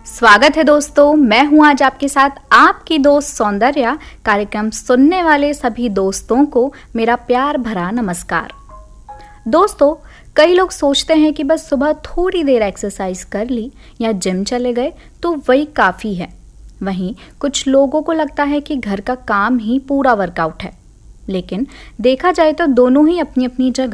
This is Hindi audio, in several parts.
स्वागत है दोस्तों, मैं हूं आज आपके साथ आपकी दोस्त सौंदर्या। कार्यक्रम सुनने वाले सभी दोस्तों को मेरा प्यार भरा नमस्कार। दोस्तों, कई लोग सोचते हैं कि बस सुबह थोड़ी देर एक्सरसाइज कर ली या जिम चले गए तो वही काफ़ी है। वहीं कुछ लोगों को लगता है कि घर का काम ही पूरा वर्कआउट है। लेकिन देखा जाए तो दोनों ही अपनी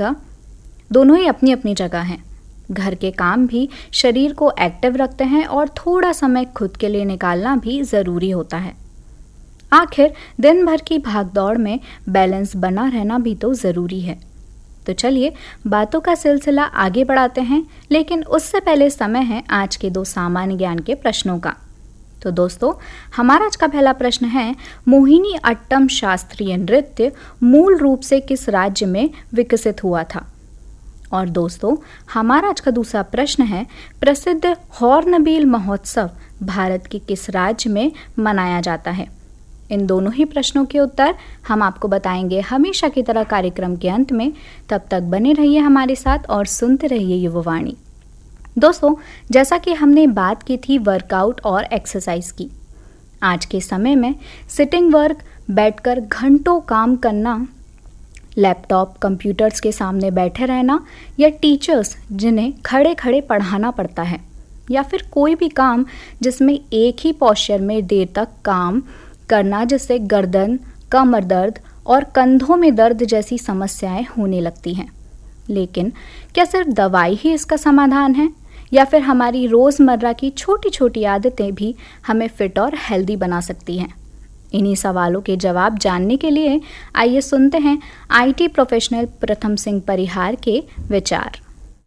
अपनी जगह हैं। घर के काम भी शरीर को एक्टिव रखते हैं और थोड़ा समय खुद के लिए निकालना भी ज़रूरी होता है। आखिर दिन भर की भागदौड़ में बैलेंस बना रहना भी तो ज़रूरी है। तो चलिए बातों का सिलसिला आगे बढ़ाते हैं, लेकिन उससे पहले समय है आज के 2 सामान्य ज्ञान के प्रश्नों का। तो दोस्तों, हमारा आज का पहला प्रश्न है, मोहिनी अट्टम शास्त्रीय नृत्य मूल रूप से किस राज्य में विकसित हुआ था? और दोस्तों, हमारा आज का दूसरा प्रश्न है, प्रसिद्ध हॉर्नबिल महोत्सव भारत के किस राज्य में मनाया जाता है? इन दोनों ही प्रश्नों के उत्तर हम आपको बताएंगे हमेशा की तरह कार्यक्रम के अंत में। तब तक बने रहिए हमारे साथ और सुनते रहिए युववाणी। दोस्तों, जैसा कि हमने बात की थी वर्कआउट और एक्सरसाइज की, आज के समय में सिटिंग वर्क, बैठकर घंटों काम करना, लैपटॉप कंप्यूटर्स के सामने बैठे रहना, या टीचर्स जिन्हें खड़े खड़े पढ़ाना पड़ता है, या फिर कोई भी काम जिसमें एक ही पोस्चर में देर तक काम करना, जिससे गर्दन, कमर दर्द और कंधों में दर्द जैसी समस्याएं होने लगती हैं। लेकिन क्या सिर्फ दवाई ही इसका समाधान है, या फिर हमारी रोज़मर्रा की छोटी छोटी आदतें भी हमें फिट और हेल्दी बना सकती हैं? इन्हीं सवालों के जवाब जानने के लिए आइए सुनते हैं आईटी प्रोफेशनल प्रथम सिंह परिहार के विचार।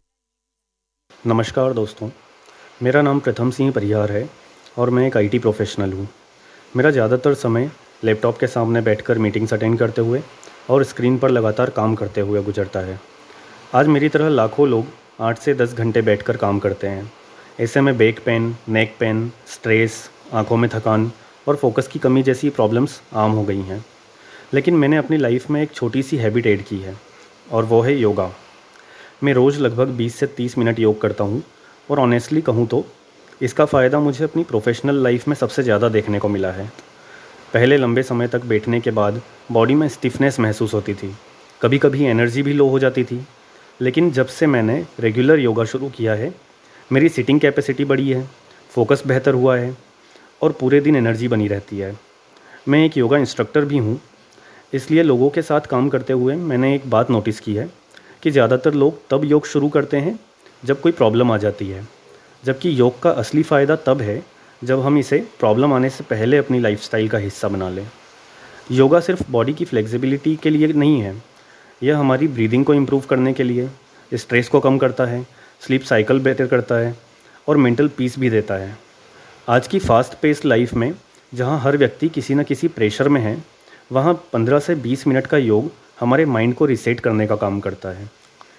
नमस्कार दोस्तों, मेरा नाम प्रथम सिंह परिहार है और मैं एक आईटी प्रोफेशनल हूँ। मेरा ज़्यादातर समय लैपटॉप के सामने बैठकर मीटिंग्स अटेंड करते हुए और स्क्रीन पर लगातार काम करते हुए गुजरता है। आज मेरी तरह लाखों लोग 8 से 10 घंटे बैठकर काम करते हैं। ऐसे में back pain, neck pain, stress, आँखों में थकान और फोकस की कमी जैसी प्रॉब्लम्स आम हो गई हैं। लेकिन मैंने अपनी लाइफ में एक छोटी सी हैबिट ऐड की है और वो है योगा। मैं रोज़ लगभग 20 से 30 मिनट योग करता हूँ और ऑनेस्टली कहूँ तो इसका फ़ायदा मुझे अपनी प्रोफेशनल लाइफ में सबसे ज़्यादा देखने को मिला है। पहले लंबे समय तक बैठने के बाद बॉडी में स्टिफनेस महसूस होती थी, कभी कभी एनर्जी भी लो हो जाती थी। लेकिन जब से मैंने रेगुलर योगा शुरू किया है, मेरी सिटिंग कैपेसिटी बढ़ी है, फोकस बेहतर हुआ है और पूरे दिन एनर्जी बनी रहती है। मैं एक योगा इंस्ट्रक्टर भी हूँ, इसलिए लोगों के साथ काम करते हुए मैंने एक बात नोटिस की है कि ज़्यादातर लोग तब योग शुरू करते हैं जब कोई प्रॉब्लम आ जाती है, जबकि योग का असली फ़ायदा तब है जब हम इसे प्रॉब्लम आने से पहले अपनी लाइफस्टाइल का हिस्सा बना लें। योगा सिर्फ बॉडी की फ्लेक्सिबिलिटी के लिए नहीं है, यह हमारी ब्रीदिंग को इम्प्रूव करने के लिए, स्ट्रेस को कम करता है, स्लीप साइकिल बेहतर करता है और मेंटल पीस भी देता है। आज की फास्ट पेस्ड लाइफ में जहां हर व्यक्ति किसी न किसी प्रेशर में है, वहां 15 से 20 मिनट का योग हमारे माइंड को रीसेट करने का काम करता है।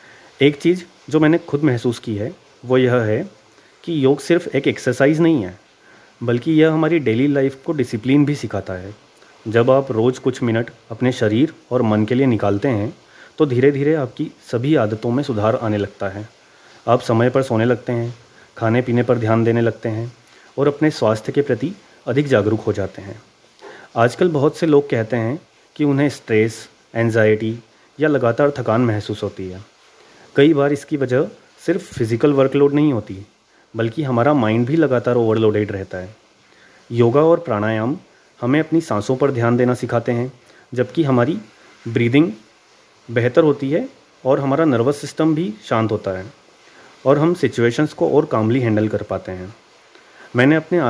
एक चीज़ जो मैंने खुद महसूस की है वो यह है कि योग सिर्फ एक एक्सरसाइज नहीं है, बल्कि यह हमारी डेली लाइफ को डिसिप्लिन भी सिखाता है। जब आप रोज़ कुछ मिनट अपने शरीर और मन के लिए निकालते हैं तो धीरे धीरे आपकी सभी आदतों में सुधार आने लगता है। आप समय पर सोने लगते हैं, खाने पीने पर ध्यान देने लगते हैं और अपने स्वास्थ्य के प्रति अधिक जागरूक हो जाते हैं। आजकल बहुत से लोग कहते हैं कि उन्हें स्ट्रेस, एंजाइटी या लगातार थकान महसूस होती है। कई बार इसकी वजह सिर्फ फिज़िकल वर्कलोड नहीं होती, बल्कि हमारा माइंड भी लगातार ओवरलोडेड रहता है। योगा और प्राणायाम हमें अपनी सांसों पर ध्यान देना सिखाते हैं, जबकि हमारी ब्रीदिंग बेहतर होती है और हमारा नर्वस सिस्टम भी शांत होता है और हम सिचुएशंस को और कामली हैंडल कर पाते हैं। मैंने अपने